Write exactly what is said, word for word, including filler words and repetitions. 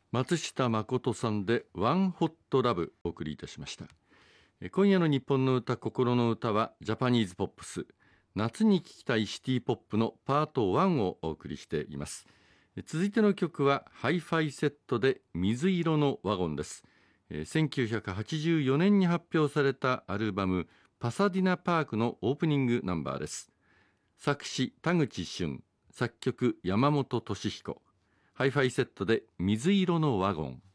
松下誠さんでワンホットラブお送りいたしました。今夜の日本の歌心の歌はジャパニーズポップス、夏に聴きたいシティポップのパートワンをお送りしています。続いての曲はハイファイセットで水色のワゴンです。せんきゅうひゃくはちじゅうよねんに発表されたアルバムパサディナパークのオープニングナンバーです。作詞田口俊、作曲山本俊彦。ハイファイセットで水色のワゴン。